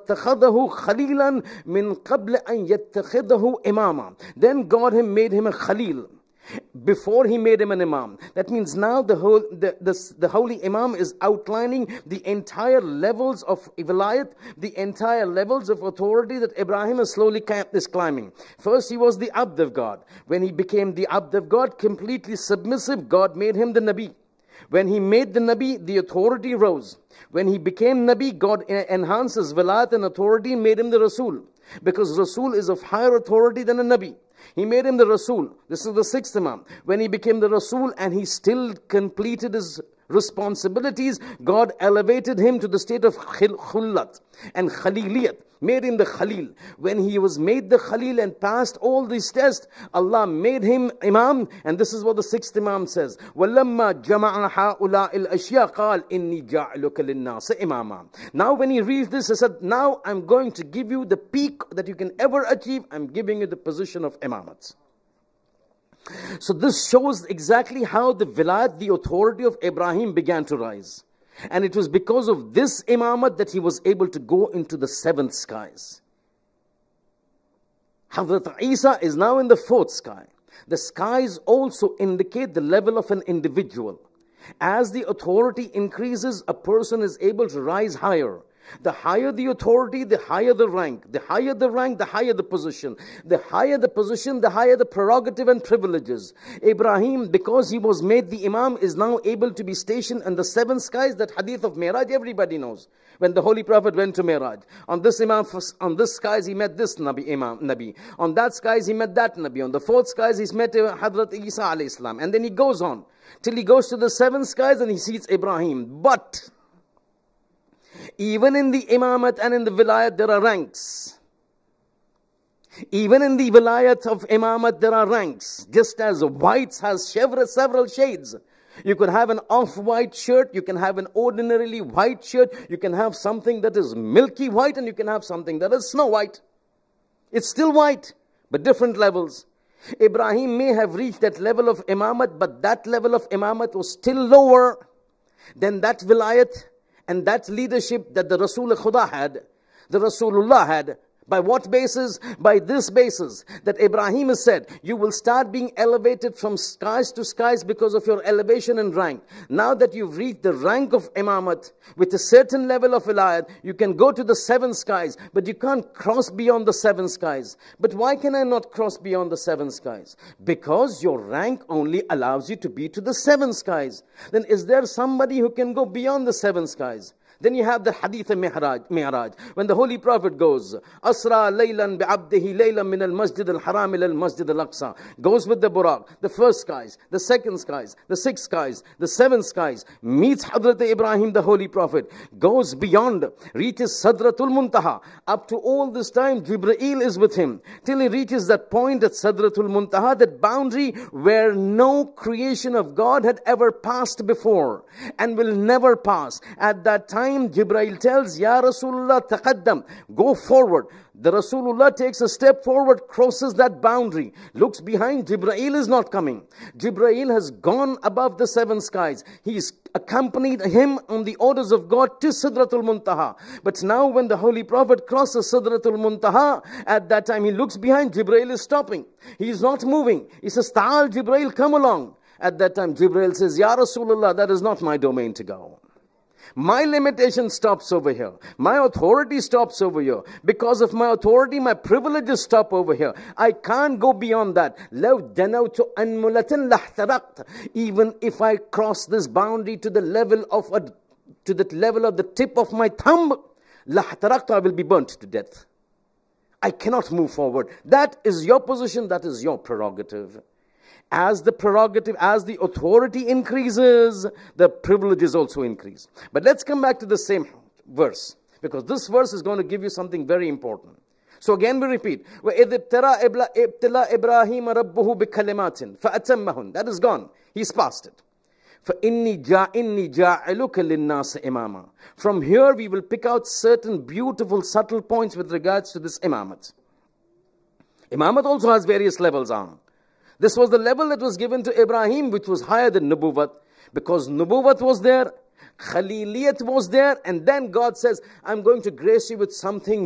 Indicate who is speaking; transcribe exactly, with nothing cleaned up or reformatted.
Speaker 1: فَاتَّخَذَهُ خَلِيلًا مِنْ قَبْلِ أَنْ يَتَّخِذَهُ إِمَامًا. Then God him made him a Khalil before he made him an Imam. That means now the whole the, the, the holy Imam is outlining the entire levels of wilayat, the entire levels of authority that Ibrahim is slowly is climbing. First he was the Abd of God. When he became the Abd of God, completely submissive, God made him the Nabi. When he made the Nabi, the authority rose. When he became Nabi, God enhanced his wilayat and authority and made him the Rasul. Because Rasul is of higher authority than a Nabi. He made him the Rasul. This is the sixth Imam. When he became the Rasul and he still completed his responsibilities, God elevated him to the state of khullat and khaliliyat, made him the Khalil. When he was made the Khalil and passed all these tests, Allah made him Imam, and this is what the sixth Imam says. وَلَمَّا جَمَعَ هَؤُلَاءِ الْأَشْيَاءِ قَالَ إِنِّي جَعْلُكَ لِلنَّاسِ إِمَامًا. Now when he reads this, he said, now I'm going to give you the peak that you can ever achieve. I'm giving you the position of Imamat. So this shows exactly how the wilayat, the authority of Ibrahim began to rise. And it was because of this imamat that he was able to go into the seventh skies. Hazrat Isa is now in the fourth sky. The skies also indicate the level of an individual. As the authority increases, a person is able to rise higher. The higher the authority, the higher the rank. The higher the rank, the higher the position. The higher the position, the higher the prerogative and privileges. Ibrahim, because he was made the Imam, is now able to be stationed in the seven skies. That hadith of Miraj, everybody knows. When the Holy Prophet went to Miraj, on this Imam, on this skies he met this Nabi, Imam, Nabi. On that skies he met that Nabi. On the fourth skies he's met Hadrat Isa alayhi salam. And then he goes on till he goes to the seven skies and he sees Ibrahim. But even in the imamat and in the wilayat, there are ranks. Even in the wilayat of imamat, there are ranks. Just as whites has several shades. You could have an off-white shirt, you can have an ordinarily white shirt, you can have something that is milky white, and you can have something that is snow white. It's still white, but different levels. Ibrahim may have reached that level of imamat, but that level of imamat was still lower than that wilayat and that leadership that the Rasul Khuda had, the Rasulullah had. By what basis? By this basis, that Ibrahim has said, you will start being elevated from skies to skies because of your elevation and rank. Now that you've reached the rank of imamat, with a certain level of wilayat, you can go to the seven skies, but you can't cross beyond the seven skies. But why can I not cross beyond the seven skies? Because your rank only allows you to be to the seven skies. Then is there somebody who can go beyond the seven skies? Then you have the hadith of Mi'raj. When the Holy Prophet goes, Asra laylan bi'abdihi laylan min al-masjid al-haram ila al-masjid al-aqsa. Goes with the Buraq, the first skies, the second skies, the sixth skies, the seventh skies. Meets Hadrat Ibrahim, the Holy Prophet. Goes beyond, reaches Sadratul Muntaha. Up to all this time, Jibreel is with him. Till he reaches that point at Sadratul Muntaha, that boundary where no creation of God had ever passed before. And will never pass. At that time, Jibreel tells, Ya Rasulullah, taqaddam, go forward. The Rasulullah takes a step forward, crosses that boundary, looks behind. Jibreel is not coming. Jibreel has gone above the seven skies. He's accompanied him on the orders of God to Sidratul Muntaha. But now when the Holy Prophet crosses Sidratul Muntaha, at that time he looks behind. Jibreel is stopping. He is not moving. He says, Ta'al Jibreel, come along. At that time Jibreel says, Ya Rasulullah, that is not my domain to go. My limitation stops over here. My authority stops over here. Because of my authority, my privileges stop over here. I can't go beyond that. لَوْ دَنَوْتُ أَنْمُلَةٍ لَحْتَرَقْتَ. Even if I cross this boundary to the level of a, to the level of the tip of my thumb, لَحْتَرَقْتَ, I will be burnt to death. I cannot move forward. That is your position. That is your prerogative. As the prerogative, as the authority increases, the privileges also increase. But let's come back to the same verse, because this verse is going to give you something very important. So again we repeat, وَإِذِ ابْتَلَى إِبْرَاهِيمَ رَبُّهُ بِكَلِمَاتٍ فَأَتَمَّهُنْ. That is gone. He's passed it. فَإِنِّي جَاعِنِّي جَاعِلُكَ لِلنَّاسِ إِمَامًا. From here we will pick out certain beautiful, subtle points with regards to this imamat. Imamat also has various levels on. This was the level that was given to Ibrahim, which was higher than Nubuwwat. Because Nubuwwat was there, Khaliliyat was there, and then God says, I'm going to grace you with something